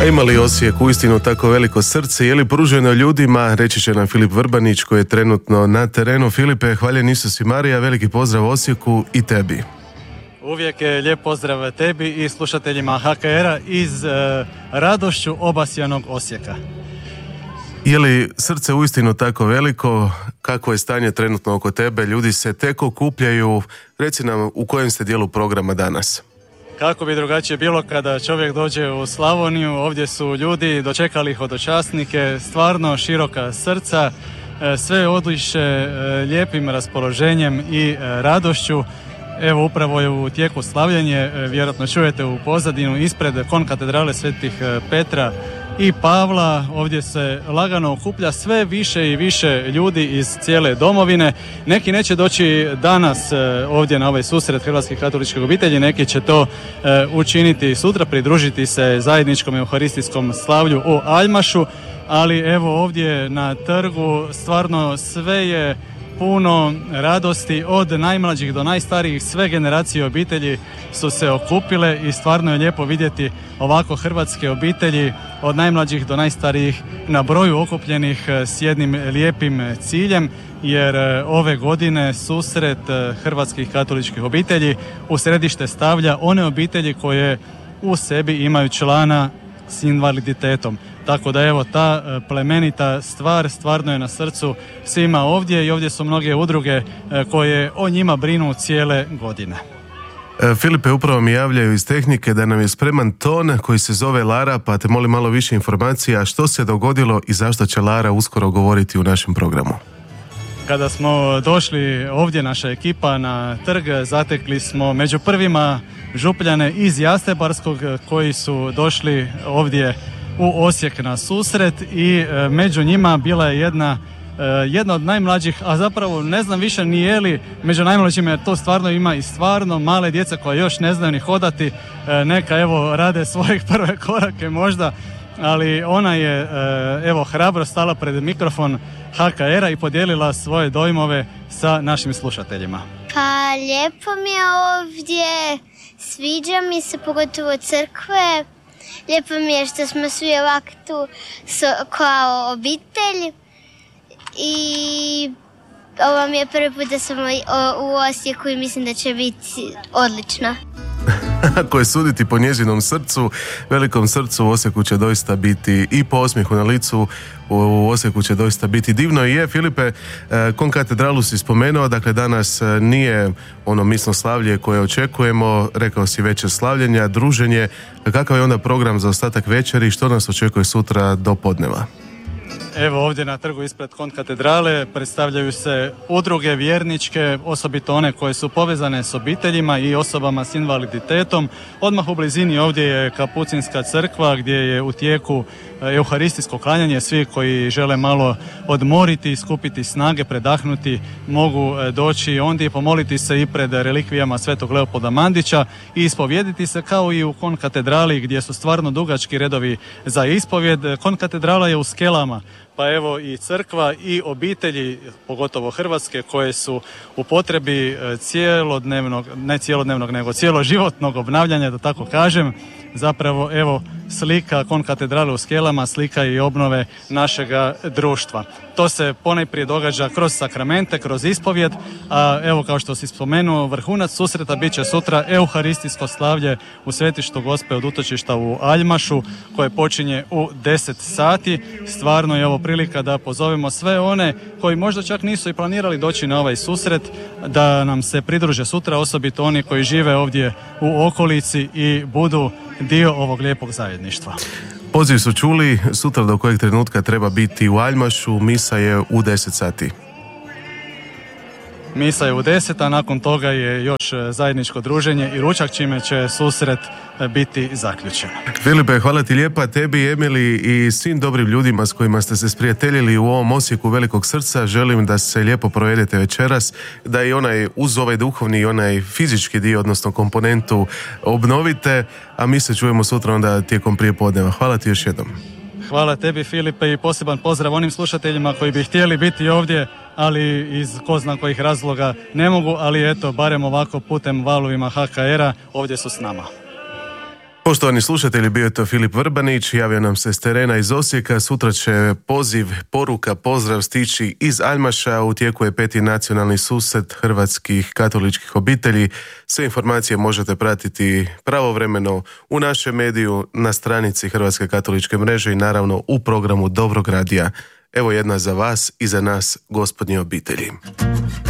A ima li Osijek uistinu tako veliko srce? Je li pruženo ljudima? Reći će nam Filip Vrbanić koji je trenutno na terenu. Filipe, hvaljen Isus i Marija, veliki pozdrav Osijeku i tebi. Uvijek je lijep pozdrav tebi i slušateljima HKR-a iz radošću obasjanog Osijeka. Je li srce uistinu tako veliko? Kako je stanje trenutno oko tebe? Ljudi se tek okupljaju. Reci nam u kojem ste dijelu programa danas? Kako bi drugačije bilo kada čovjek dođe u Slavoniju, ovdje su ljudi, dočekali hodočasnike, stvarno široka srca, sve odliše lijepim raspoloženjem i radošću. Evo upravo je u tijeku slavljenje, vjerojatno čujete u pozadinu ispred konkatedrale Svetih Petra i Pavla. Ovdje se lagano okuplja sve više i više ljudi iz cijele domovine. Neki neće doći danas ovdje na ovaj susret hrvatskih katoličkih obitelji, neki će to učiniti sutra, pridružiti se zajedničkom euharistijskom slavlju u Aljmašu, ali evo ovdje na trgu stvarno sve je puno radosti, od najmlađih do najstarijih, sve generacije obitelji su se okupile i stvarno je lijepo vidjeti ovako hrvatske obitelji od najmlađih do najstarijih na broju okupljenih s jednim lijepim ciljem, jer ove godine susret hrvatskih katoličkih obitelji u središte stavlja one obitelji koje u sebi imaju člana s invaliditetom. Tako da evo, ta plemenita stvar stvarno je na srcu svima ovdje i ovdje su mnoge udruge koje o njima brinu cijele godine. Filipe, upravo mi javljaju iz tehnike da nam je spreman ton koji se zove Lara, pa te molim malo više informacija što se dogodilo i zašto će Lara uskoro govoriti u našem programu. Kada smo došli ovdje, naša ekipa, na trg, zatekli smo među prvima župljane iz Jastebarskog koji su došli ovdje u Osijek na susret i među njima bila je jedna od najmlađih, a zapravo ne znam više ni je li među najmlađima, jer to stvarno ima i stvarno male djece koje još ne znaju ni hodati, neka evo rade svoje prve korake možda, ali ona je evo hrabro stala pred mikrofon HKR-a i podijelila svoje dojmove sa našim slušateljima. Pa lijepo mi je ovdje, sviđa mi se pogotovo crkve, lijepo mi je što smo svi ovako tu kao obitelj i ovo mi je prvi put da sam u Osijeku i mislim da će biti odlično. Ako je suditi po njezinom srcu, velikom srcu, u Osijeku će doista biti i po osmijehu na licu, u Osijeku će doista biti divno. I je, Filipe, konkatedralu si spomenuo, dakle danas nije ono misno slavlje koje očekujemo, rekao si večer slavljenja, druženje. Kakav je onda program za ostatak večeri i što nas očekuje sutra do podneva? Evo ovdje na trgu ispred konkatedrale predstavljaju se udruge vjerničke, osobito one koje su povezane s obiteljima i osobama s invaliditetom. Odmah u blizini ovdje je Kapucinska crkva gdje je u tijeku euharistijsko klanjanje. Svi koji žele malo odmoriti, skupiti snage, predahnuti, mogu doći ondje i pomoliti se i pred relikvijama Svetog Leopolda Mandića i ispovjediti se kao i u konkatedrali gdje su stvarno dugački redovi za ispovjed. Konkatedrala je u Skelama, pa evo i crkva i obitelji, pogotovo hrvatske, koje su u potrebi cijelodnevnog, ne cijelodnevnog, nego cijeloživotnog obnavljanja, da tako kažem. Zapravo evo slika konkatedrale u Skelama, slika i obnove našega društva. To se ponajprije događa kroz sakramente, kroz ispovjed, a evo kao što si spomenuo, vrhunac susreta bit će sutra euharistijsko slavlje u svetištu Gospe od utočišta u Aljmašu koje počinje u 10 sati. Stvarno je ovo prilika da pozovemo sve one koji možda čak nisu i planirali doći na ovaj susret, da nam se pridruže sutra, osobito oni koji žive ovdje u okolici i budu dio ovog lijepog zajedništva. Poziv su čuli, sutra do kojeg trenutka treba biti u Aljmašu, misa je u 10 sati. Misa je u 10, a nakon toga je još zajedničko druženje i ručak, čime će susret biti zaključen. Filipe, hvala ti lijepa, tebi, Emili i svim dobrim ljudima s kojima ste se sprijateljili u ovom Osijeku velikog srca. Želim da se lijepo provedete večeras, da i onaj uz ovaj duhovni i onaj fizički dio, odnosno komponentu, obnovite, a mi se čujemo sutra onda tijekom prijepodneva. Hvala ti još jednom. Hvala tebi, Filipe, i poseban pozdrav onim slušateljima koji bi htjeli biti ovdje, ali iz ko zna kojih razloga ne mogu, ali eto, barem ovako putem valovima HKR-a ovdje su s nama. Poštovani slušatelji, bio je to Filip Vrbanić, javio nam se s terena iz Osijeka. Sutra će poziv, poruka, pozdrav stići iz Aljmaša. U tijeku je 5. nacionalni susret hrvatskih katoličkih obitelji. Sve informacije možete pratiti pravovremeno u našem mediju, na stranici Hrvatske katoličke mreže i naravno u programu Dobrog radija. Evo jedna za vas i za nas, gospodnje obitelji.